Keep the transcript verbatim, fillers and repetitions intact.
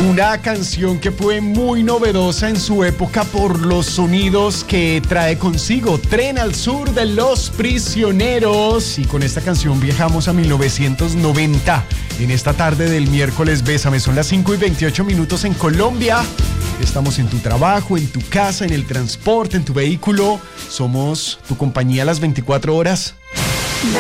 Una canción que fue muy novedosa en su época por los sonidos que trae consigo. Tren al Sur de Los Prisioneros. Y con esta canción viajamos a mil novecientos noventa. En esta tarde del miércoles Bésame. Son las cinco y veintiocho minutos en Colombia. Estamos en tu trabajo, en tu casa, en el transporte, en tu vehículo. Somos tu compañía a las veinticuatro horas.